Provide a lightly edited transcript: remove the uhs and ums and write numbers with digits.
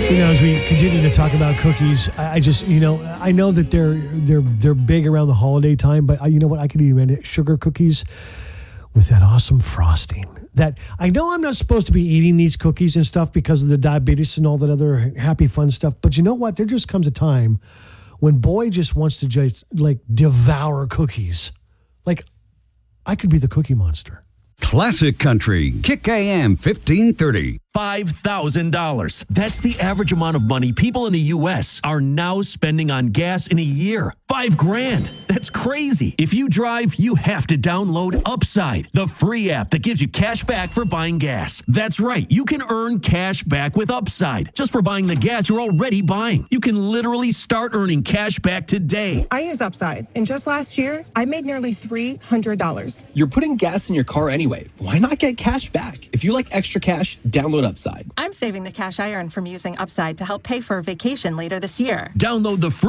As we continue to talk about cookies, I just, I know that they're big around the holiday time, but you know what? I could eat sugar cookies with that awesome frosting. That I know I'm not supposed to be eating these cookies and stuff because of the diabetes and all that other happy fun stuff. But you know what? There just comes a time when boy just wants to just devour cookies. Like I could be the Cookie Monster. Classic Country, Kick AM 1530. $5,000. That's the average amount of money people in the U.S. are now spending on gas in a year. $5,000. That's crazy. If you drive, you have to download Upside, the free app that gives you cash back for buying gas. That's right. You can earn cash back with Upside just for buying the gas you're already buying. You can literally start earning cash back today. I use Upside, and just last year, I made nearly $300. You're putting gas in your car anyway. Why not get cash back? If you like extra cash, download Upside. I'm saving the cash I earn from using Upside to help pay for a vacation later this year. Download the free